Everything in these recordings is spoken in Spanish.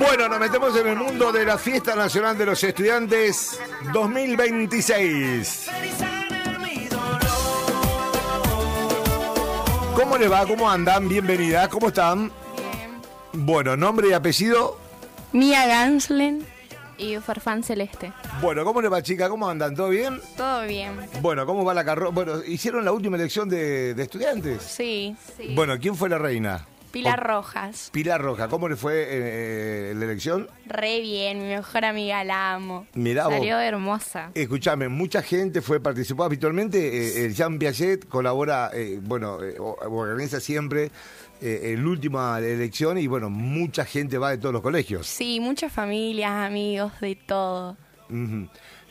Bueno, nos metemos en el mundo de la Fiesta Nacional de los Estudiantes 2026. ¿Cómo les va? ¿Cómo andan? Bienvenidas. ¿Cómo están? Bien. Bueno, nombre y apellido. Mía Ganslen y Farfán Celeste. Bueno, ¿cómo les va, chica? ¿Cómo andan? ¿Todo bien? Todo bien. Bueno, ¿cómo va la carroza? Bueno, ¿hicieron la última elección de estudiantes? Sí. Bueno, ¿quién fue la reina? Pilar Rojas. Pilar Roja. ¿Cómo le fue la elección? Re bien, mi mejor amiga, la amo. Mirá vos. Salió hermosa. Escuchame, mucha gente participó habitualmente. El Jean Piaget colabora, organiza siempre la última elección y bueno, mucha gente va de todos los colegios. Sí, muchas familias, amigos, de todo. Uh-huh.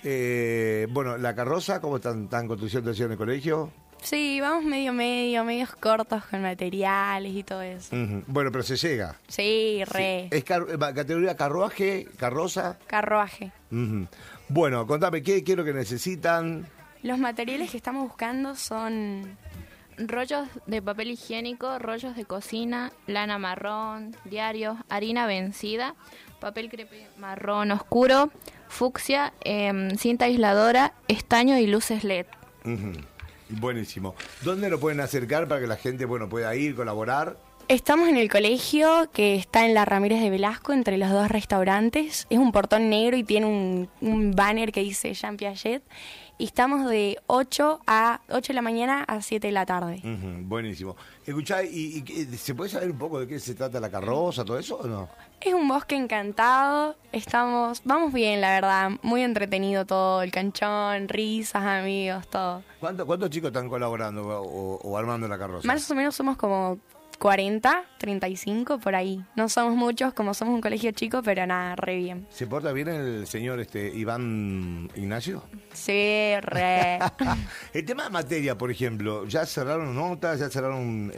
Bueno, la carroza, ¿cómo están construcción en el colegio? Sí, vamos medios cortos con materiales y todo eso. Uh-huh. Bueno, pero se llega. Sí, re. Sí. ¿Es categoría carruaje, carroza? Carruaje. Uh-huh. Bueno, contame, ¿qué es lo que necesitan? Los materiales que estamos buscando son rollos de papel higiénico, rollos de cocina, lana marrón, diarios, harina vencida, papel crepé marrón oscuro, fucsia, cinta aisladora, estaño y luces LED. Uh-huh. Buenísimo. ¿Dónde lo pueden acercar para que la gente pueda ir, colaborar? Estamos en el colegio que está en la Ramírez de Velasco, entre los dos restaurantes. Es un portón negro y tiene un banner que dice Jean Piaget. Y estamos de 8 de la mañana a 7 de la tarde. Uh-huh, buenísimo. Escuchá, ¿y se puede saber un poco de qué se trata la carroza, todo eso o no? Es un bosque encantado, vamos bien, la verdad, muy entretenido todo, el canchón, risas, amigos, todo. ¿Cuántos chicos están colaborando o armando la carroza? Más o menos somos como 40, 35 por ahí. No somos muchos, como somos un colegio chico, pero nada, re bien. ¿Se porta bien el señor Iván Ignacio? Sí, re. El tema de materia, por ejemplo, ¿ya cerraron notas, ya cerraron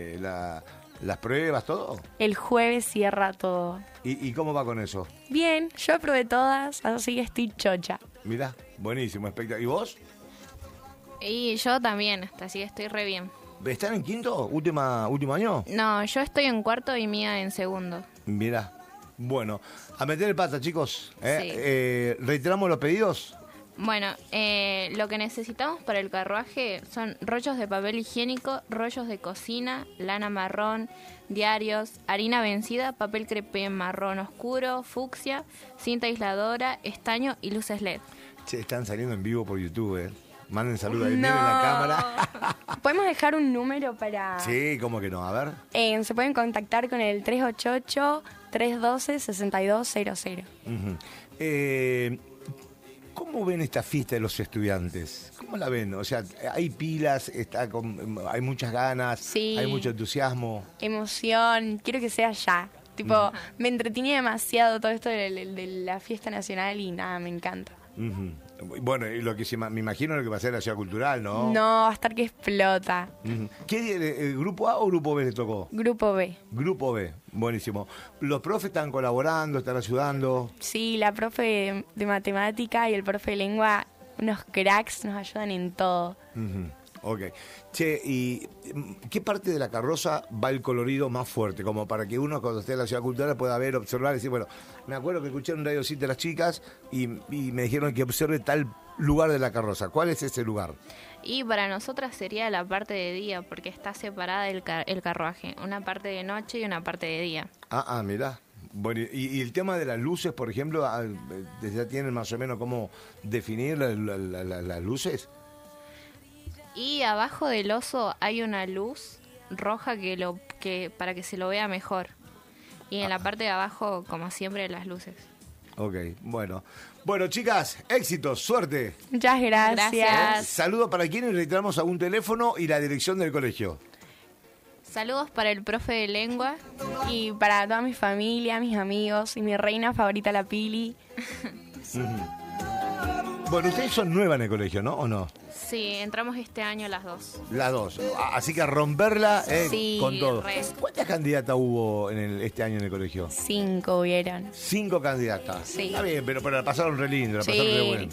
las pruebas, todo? El jueves cierra todo. ¿Y cómo va con eso? Bien, yo aprobé todas, así que estoy chocha. Mirá, buenísimo, espectacular. ¿Y vos? Y yo también, así que estoy re bien. ¿Están en quinto? ¿Último año? No, yo estoy en cuarto y Mía en segundo. Mirá. Bueno, a meter el pata, chicos. Sí. ¿Reiteramos los pedidos? Bueno, lo que necesitamos para el carruaje son rollos de papel higiénico, rollos de cocina, lana marrón, diarios, harina vencida, papel crepé marrón oscuro, fucsia, cinta aisladora, estaño y luces LED. Che, están saliendo en vivo por YouTube, Manden saludos ahí, miren la cámara. ¿Podemos dejar un número para...? Sí, ¿cómo que no? A ver. Se pueden contactar con el 388-312-6200. Uh-huh. ¿Cómo ven esta fiesta de los estudiantes? ¿Cómo la ven? O sea, hay pilas, hay muchas ganas, sí, hay mucho entusiasmo. Emoción, quiero que sea ya. Tipo, me entretiene demasiado todo esto de la fiesta nacional y nada, me encanta. Uh-huh. Bueno, y lo que me imagino lo que va a ser la ciudad cultural, ¿no? No, va a estar que explota. Uh-huh. ¿Qué grupo A o grupo B le tocó? Grupo B. Grupo B, buenísimo. ¿Los profes están colaborando, están ayudando? Sí, la profe de matemática y el profe de lengua, unos cracks, nos ayudan en todo. Uh-huh. Ok. Che, ¿y qué parte de la carroza va el colorido más fuerte? Como para que uno cuando esté en la ciudad cultural pueda ver, observar y decir, bueno, me acuerdo que escuché en Radio City a las chicas y me dijeron que observe tal lugar de la carroza. ¿Cuál es ese lugar? Y para nosotras sería la parte de día, porque está separada el carruaje. Una parte de noche y una parte de día. Mirá. Bueno, y el tema de las luces, por ejemplo, ¿ya tienen más o menos cómo definir las luces? Y abajo del oso hay una luz roja que para que se lo vea mejor. Y en la parte de abajo, como siempre, las luces. Ok, bueno. Bueno, chicas, éxitos, suerte. Muchas gracias. Saludos para quienes, reiteramos algún teléfono y la dirección del colegio. Saludos para el profe de lengua. Y para toda mi familia, mis amigos y mi reina favorita, la Pili. Bueno, ustedes son nuevas en el colegio, ¿no? ¿O no? Sí, entramos este año las dos. Las dos. Así que a romperla sí, con todo. Re. ¿Cuántas candidatas hubo este año en el colegio? 5 hubieron. 5 candidatas. Sí. Está bien, pero la pasaron re lindo, la sí, pasaron re bueno.